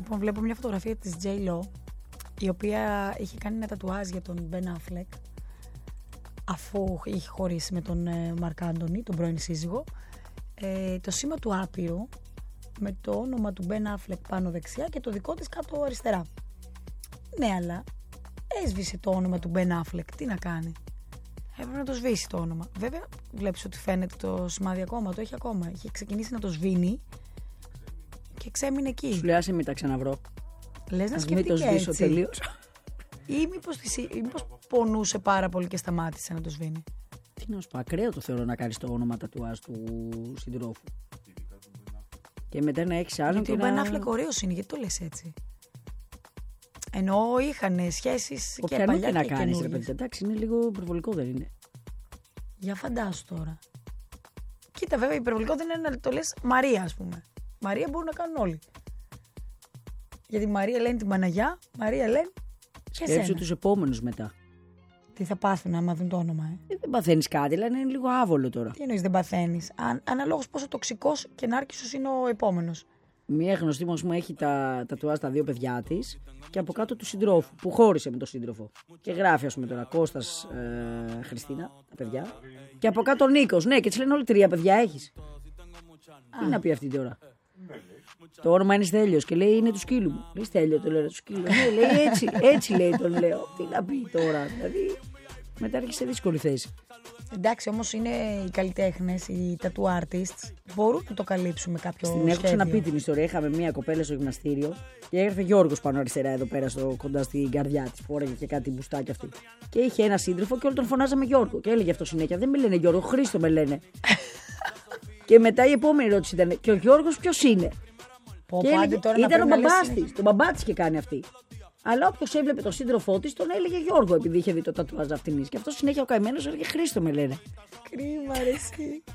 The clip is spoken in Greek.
Λοιπόν, βλέπω μια φωτογραφία της J.Lo, η οποία είχε κάνει ένα τατουάζ για τον Ben Affleck, αφού είχε χωρίσει με τον Μαρκ Άντονι, τον πρώην σύζυγο. Το σήμα του άπειρου με το όνομα του Ben Affleck πάνω δεξιά και το δικό της κάτω αριστερά. Ναι, αλλά έσβησε το όνομα του Ben Affleck. Τι να κάνει? Έπρεπε να το σβήσει το όνομα. Βέβαια, βλέπεις ότι φαίνεται το σημάδι ακόμα. Το έχει ακόμα. Είχε ξεκινήσει να το σβήνει και ξέμεινε εκεί. Σου λέει, άσε μην τα ξαναβρω. Λες να Μην σκεφτεί το και σβήσω έτσι. τελείως. Ή μήπως πονούσε πάρα πολύ και σταμάτησε να το σβήνει. Τι να σου πω, ακραίο το θεωρώ να κάνεις το όνομα τατουάζ του συντρόφου. Και μετά να έχεις άλλον. Γιατί ο Ben Affleck ωραίος είναι, γιατί το λες έτσι? Ενώ είχαν σχέσεις και Όποια παλιά και να και κάνεις, ρε καινούριες. παιδί, εντάξει, είναι λίγο υπερβολικό, δεν είναι? Για φαντάσου τώρα. Κοίτα, βέβαια, υπερβολικό δεν είναι να το λες Μαρία, ας πούμε. Μαρία μπορούν να κάνουν όλοι. Γιατί Μαρία λένε την Παναγιά, Μαρία λένε και Σκέψου εσένα. τους επόμενους μετά. Τι θα πάθουν άμα δουν το όνομα, Δεν παθαίνεις κάτι, αλλά είναι λίγο άβολο τώρα. Τι εννοείς δεν παθαίνεις? Αναλόγως πόσο τοξικός και νάρκισσος είναι ο επόμενος. Μία γνωστή μου έχει τα τατουάζ τα δύο παιδιά της και από κάτω του συντρόφου που χώρισε με τον σύντροφο. Και γράφει, ας πούμε τώρα, Κώστας, Χριστίνα, τα παιδιά. Και από κάτω ο Νίκος. Ναι, και της λένε όλοι 3 παιδιά έχεις. Τι να πει αυτή τώρα? Το όνομα είναι Στέλιος και λέει είναι του σκύλου μου. Λέει Στέλιο, το λέω του σκύλου. Ναι, λέει έτσι λέει τον λέω. Τι να πει τώρα? Δηλαδή μετά έρχεσαι σε δύσκολη θέση. Εντάξει, όμως είναι οι καλλιτέχνες, οι tattoo artists, μπορούν να το καλύψουν με κάποιο Την έχω σχέδιο. ξαναπεί την ιστορία. Είχαμε μία κοπέλα στο γυμναστήριο και έγραφε Γιώργος πάνω αριστερά εδώ πέρα κοντά στην καρδιά της. Φόρεγε και κάτι μπουστάκι αυτή. Και είχε ένα σύντροφο και όλοι τον φωνάζαμε Γιώργο. Και έλεγε αυτό συνέχεια: δεν με λένε Γιώργο, Χρήστο με λένε. Και μετά η επόμενη ερώτηση ήταν: και ο Γιώργος ποιος είναι? Και έλεγε, ήταν ο μπαμπάς της. Τον μπαμπά της είχε κάνει αυτή. Αλλά όποιος έβλεπε τον σύντροφό της τον έλεγε Γιώργο επειδή είχε δει το τατουάζ αυτήν. Και αυτό συνέχεια ο καημένος έλεγε Χρήστο με λένε. Κρίμα, ρε εσύ.